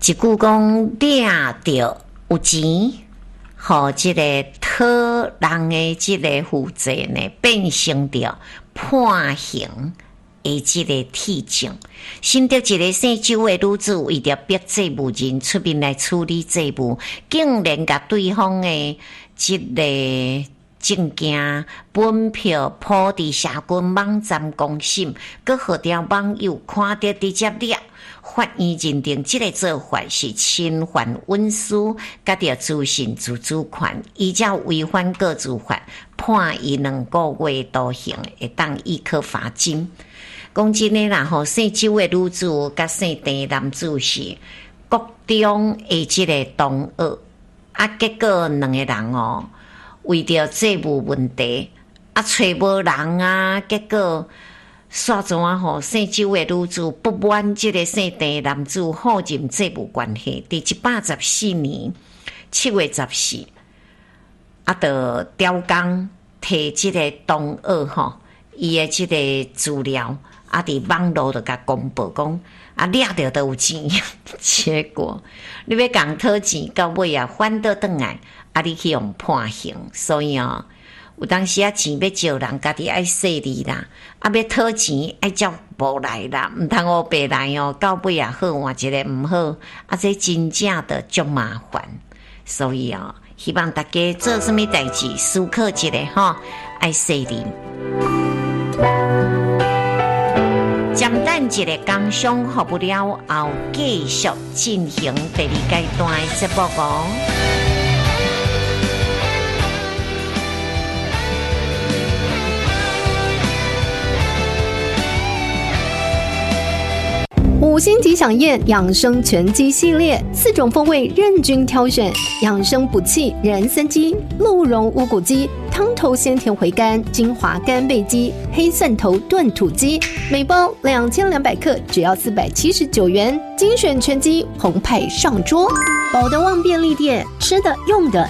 一句讲掠着有钱，互这个讨人的这个负债呢，变成着判刑的这个铁证。新得一个姓周的女子，为着逼债务人出面来处理债务，竟然甲对方的这个证件、本票铺伫社群网站公审，佮互条网友看到直接掠。法院认定这个做法是侵犯隐私，甲着资讯自主权，依照违反个资法，判伊2个月徒刑，会当易科罚金。讲真诶啦，吼，姓周诶女子甲姓陈男子是国中诶即个同学，啊，结果2个人哦，为着债务问题，啊，找无人啊，结果。煞怎啊？吼，姓周的女子不满这个姓陈男子好认债务关系，伫114年7月14，啊，就调工摕这个同学吼，伊的这个资料，啊，伫网络就甲公布讲，啊，掠着都有钱，结果你要共讨钱，到尾啊，反倒转来，啊，你去用判刑，所以哦。有当时啊，钱要借人，家己爱细腻啦；啊，要讨钱爱照无来啦，毋通乌白来哦。到尾也好，换一个毋好，啊，这真正的足麻烦。所以哦，希望大家做什么代志，思考一下吼，爱细腻。暂等一个工商服务了后，继续进行第2阶段的节目哦。 5星级飨宴养生全鸡系列，4种风味任君挑选，养生补气人参鸡、鹿茸乌骨鸡、汤头鲜甜回甘金华干贝鸡、黑蒜头炖土鸡，每包2200克，只要479元，精选全鸡澎湃上桌。宝德旺便利店，吃的用的